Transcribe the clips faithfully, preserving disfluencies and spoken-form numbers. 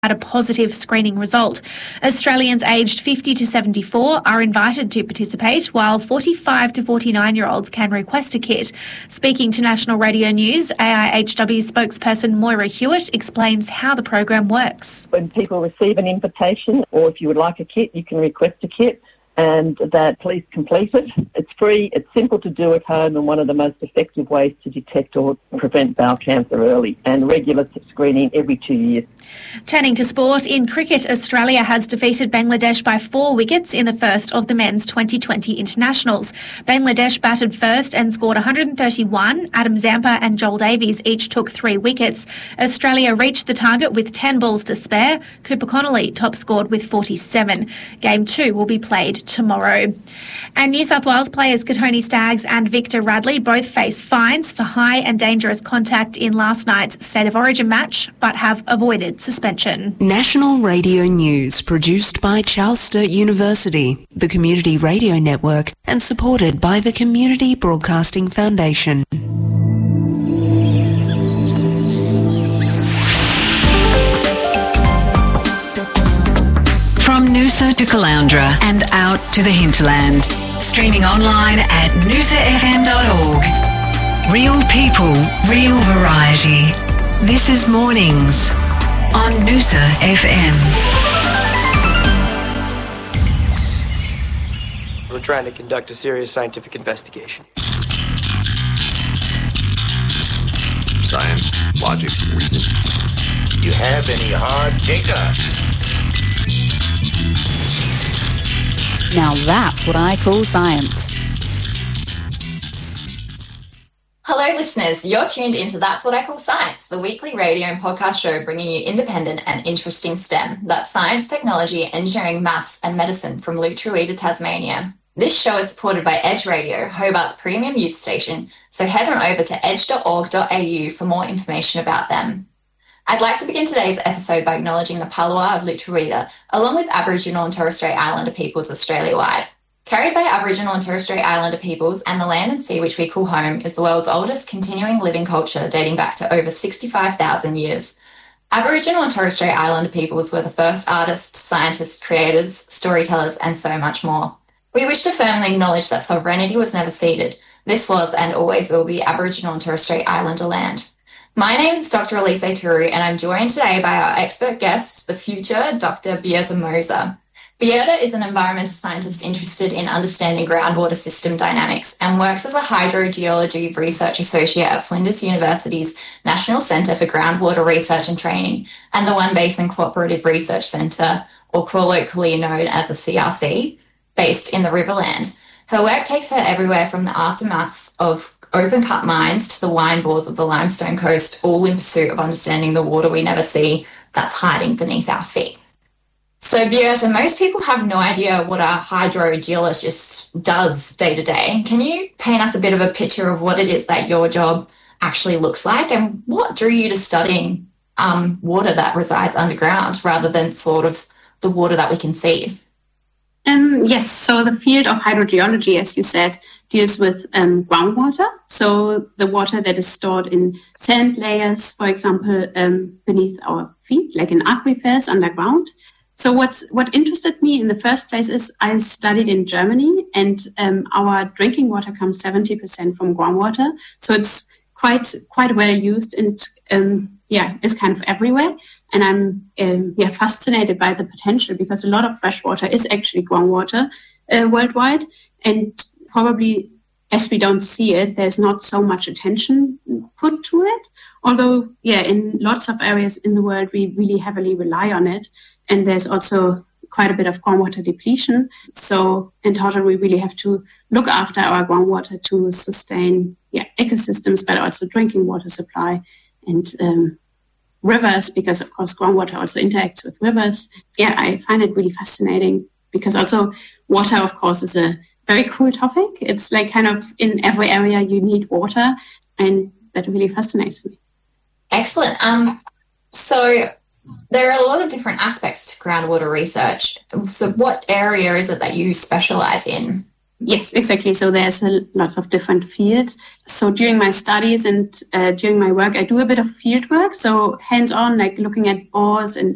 at a positive screening result. Australians aged fifty to seventy-four are invited to participate, while forty-five to forty-nine-year-olds can request a kit. Speaking to National Radio News, A I H W spokesperson Moira Hewitt explains how the program works. When people receive an invitation, or if you would like a kit, you can request a kit, and that please complete it. It's free, it's simple to do at home, and one of the most effective ways to detect or prevent bowel cancer early, and regular screening every two years. Turning to sport, in cricket, Australia has defeated Bangladesh by four wickets in the first of the men's twenty twenty internationals. Bangladesh batted first and scored one hundred thirty-one. Adam Zampa and Joel Davies each took three wickets. Australia reached the target with ten balls to spare. Cooper Connolly top scored with forty-seven. Game two will be played tomorrow. And New South Wales players Katoni Staggs and Victor Radley both face fines for high and dangerous contact in last night's State of Origin match, but have avoided suspension. National Radio News, produced by Charles Sturt University, the Community Radio Network, and supported by the Community Broadcasting Foundation. From Noosa to Caloundra and out to the hinterland. Streaming online at noosa f m dot org. Real people, real variety. This is Mornings on Noosa F M. We're trying to conduct a serious scientific investigation. Science, logic, reason. You have any hard data? Now that's what I call science. Hello listeners, you're tuned into That's What I Call Science, the weekly radio and podcast show bringing you independent and interesting STEM. That's science, technology, engineering, maths and medicine from Lutruwita, Tasmania. This show is supported by Edge Radio, Hobart's premium youth station, so head on over to edge dot org dot a u for more information about them. I'd like to begin today's episode by acknowledging the Palawa of Lutruwita, along with Aboriginal and Torres Strait Islander peoples Australia-wide. Carried by Aboriginal and Torres Strait Islander peoples, and the land and sea which we call home is the world's oldest continuing living culture dating back to over sixty-five thousand years. Aboriginal and Torres Strait Islander peoples were the first artists, scientists, creators, storytellers, and so much more. We wish to firmly acknowledge that sovereignty was never ceded. This was and always will be Aboriginal and Torres Strait Islander land. My name is Doctor Elise Turu, and I'm joined today by our expert guest, the future Doctor Beata Moser. Beata is an environmental scientist interested in understanding groundwater system dynamics and works as a hydrogeology research associate at Flinders University's National Centre for Groundwater Research and Training and the One Basin Cooperative Research Centre, or colloquially known as a C R C, based in the Riverland. Her work takes her everywhere from the aftermath of open-cut mines to the wine bores of the limestone coast, all in pursuit of understanding the water we never see that's hiding beneath our feet. So, Beata, most people have no idea what a hydrogeologist does day to day. Can you paint us a bit of a picture of what it is that your job actually looks like, and what drew you to studying um, water that resides underground rather than sort of the water that we can see? Um, yes, so the field of hydrogeology, as you said, deals with um, groundwater, so the water that is stored in sand layers, for example, um, beneath our feet, like in aquifers underground. So what's what interested me in the first place is I studied in Germany, and um, our drinking water comes seventy percent from groundwater, so it's quite quite well used, and um, yeah, it's kind of everywhere. And I'm um, yeah fascinated by the potential, because a lot of fresh water is actually groundwater uh, worldwide, and probably as we don't see it, there's not so much attention put to it. Although, yeah, in lots of areas in the world, we really heavily rely on it, and there's also quite a bit of groundwater depletion. So in total, we really have to look after our groundwater to sustain yeah ecosystems, but also drinking water supply and um, rivers, because of course groundwater also interacts with rivers. Yeah, I find it really fascinating, because also water, of course, is a very cool topic. It's like kind of in every area you need water, and that really fascinates me. Excellent. Um, so there are a lot of different aspects to groundwater research. So what area is it that you specialize in? Yes, exactly. So there's a, lots of different fields. So during my studies and uh, during my work, I do a bit of field work. So hands-on, like looking at bores and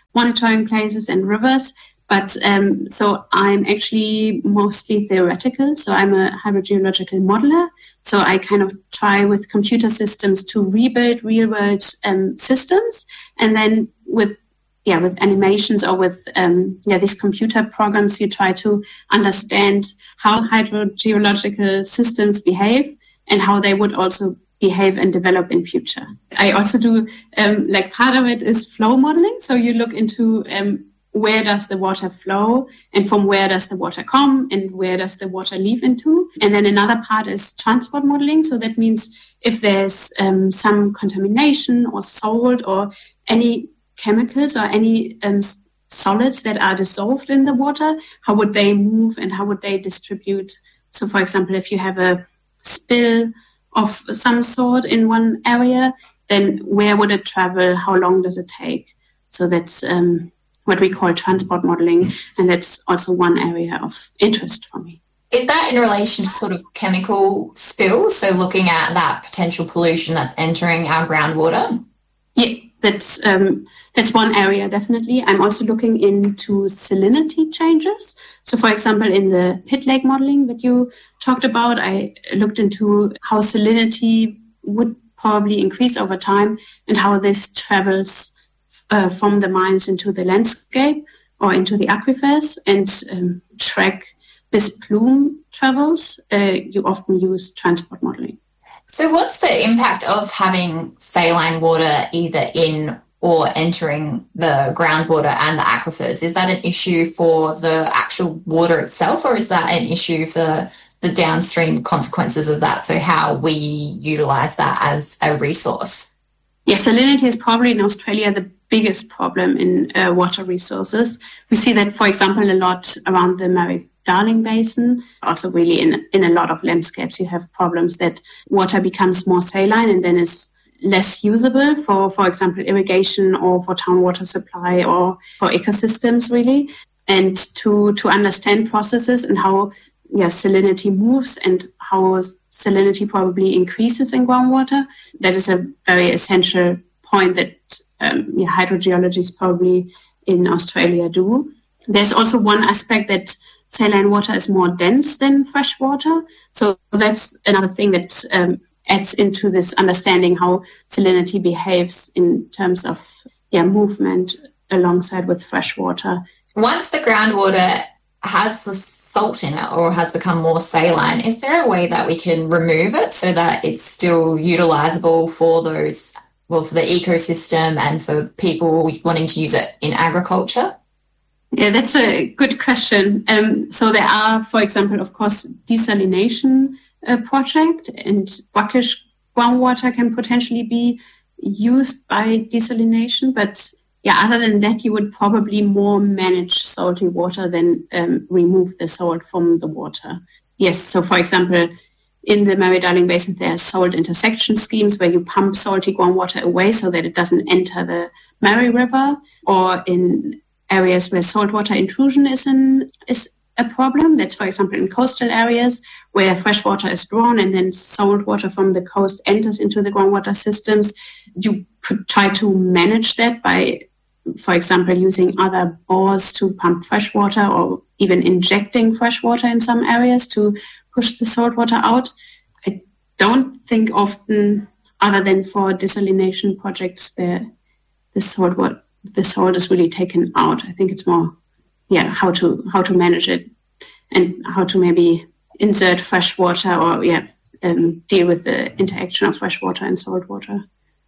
monitoring places and rivers. But um, so I'm actually mostly theoretical. So I'm a hydrogeological modeler. So I kind of try with computer systems to rebuild real world um, systems. And then with yeah, with animations or with um, yeah, these computer programs, you try to understand how hydrogeological systems behave and how they would also behave and develop in future. I also do, um, like part of it is flow modeling. So you look into um, where does the water flow and from where does the water come and where does the water leave into. And then another part is transport modeling. So that means if there's um, some contamination or salt or any chemicals or any um, solids that are dissolved in the water, how would they move and how would they distribute? So for example, if you have a spill of some sort in one area, then where would it travel? How long does it take? So that's um, what we call transport modeling, and that's also one area of interest for me. Is that in relation to sort of chemical spills? So looking at that potential pollution that's entering our groundwater? Yeah, that's um, that's one area, definitely. I'm also looking into salinity changes. So for example, in the pit lake modeling that you talked about, I looked into how salinity would probably increase over time and how this travels uh, from the mines into the landscape or into the aquifers, and um, track this plume travels. Uh, you often use transport modeling. So what's the impact of having saline water either in or entering the groundwater and the aquifers? Is that an issue for the actual water itself, or is that an issue for the downstream consequences of that? So how we utilise that as a resource? Yeah, salinity is probably in Australia the biggest problem in uh, water resources. We see that, for example, a lot around the Murray-Darling Basin. Also really in, in a lot of landscapes, you have problems that water becomes more saline and then is less usable for, for example, irrigation or for town water supply or for ecosystems, really. And to, to understand processes and how yeah, salinity moves and how salinity probably increases in groundwater, that is a very essential point that um, yeah, hydrogeologists probably in Australia do. There's also one aspect that saline water is more dense than fresh water. So that's another thing that um, adds into this understanding how salinity behaves in terms of yeah, movement alongside with fresh water. Once the groundwater has the salt in it or has become more saline, is there a way that we can remove it so that it's still utilisable for those, well, for the ecosystem and for people wanting to use it in agriculture? Yeah, that's a good question. Um, so there are, for example, of course, desalination uh, project, and brackish groundwater can potentially be used by desalination. But yeah, other than that, you would probably more manage salty water than um, remove the salt from the water. Yes, so for example, in the Murray-Darling Basin, there are salt intersection schemes where you pump salty groundwater away so that it doesn't enter the Murray River, or in areas where saltwater intrusion is in, is a problem. That's, for example, in coastal areas where fresh water is drawn and then saltwater from the coast enters into the groundwater systems. You try to manage that by, for example, using other bores to pump fresh water, or even injecting fresh water in some areas to push the saltwater out. I don't think often, other than for desalination projects, the, the saltwater the salt is really taken out. I think it's more, yeah, how to how to manage it and how to maybe insert fresh water or, yeah, um, deal with the interaction of fresh water and salt water.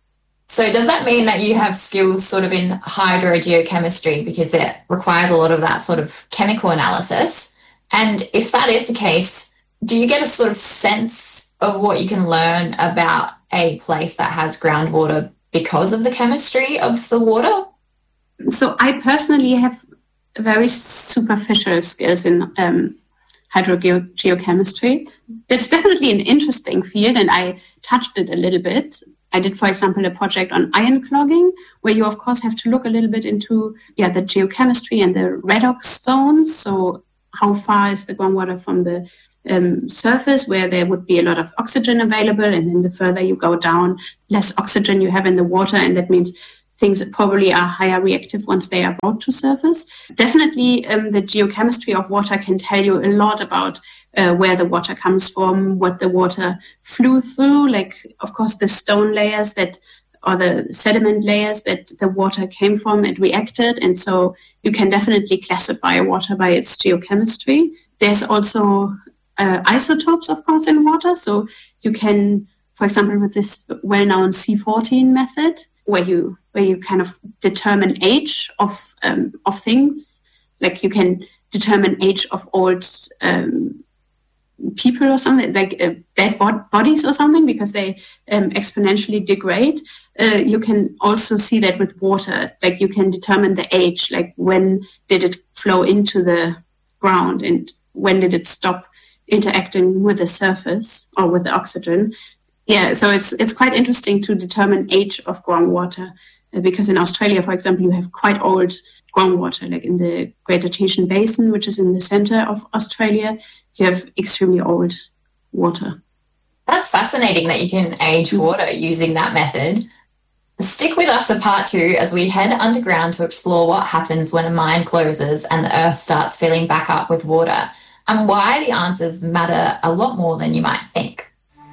So does that mean that you have skills sort of in hydrogeochemistry, because it requires a lot of that sort of chemical analysis? And if that is the case, do you get a sort of sense of what you can learn about a place that has groundwater because of the chemistry of the water? So I personally have very superficial skills in um, hydrogeochemistry. That's definitely an interesting field, and I touched it a little bit. I did, for example, a project on ion clogging, where you, of course, have to look a little bit into yeah, the geochemistry and the redox zones. So how far is the groundwater from the um, surface, where there would be a lot of oxygen available, and then the further you go down, less oxygen you have in the water, and that means things probably are higher reactive once they are brought to surface. Definitely, um, the geochemistry of water can tell you a lot about uh, where the water comes from, what the water flew through, like, of course, the stone layers that or the sediment layers that the water came from, it reacted. And so you can definitely classify water by its geochemistry. There's also uh, isotopes, of course, in water. So you can, for example, with this well-known C fourteen method, where you where you kind of determine age of um, of things, like you can determine age of old um, people or something, like uh, dead bod- bodies or something, because they um, exponentially degrade. Uh, you can also see that with water, like you can determine the age, like when did it flow into the ground and when did it stop interacting with the surface or with the oxygen. Yeah, so it's it's quite interesting to determine age of groundwater, uh, because in Australia, for example, you have quite old groundwater, like in the Great Artesian Basin, which is in the center of Australia, you have extremely old water. That's fascinating that you can age water using that method. Stick with us for part two as we head underground to explore what happens when a mine closes and the earth starts filling back up with water, and why the answers matter a lot more than you might think.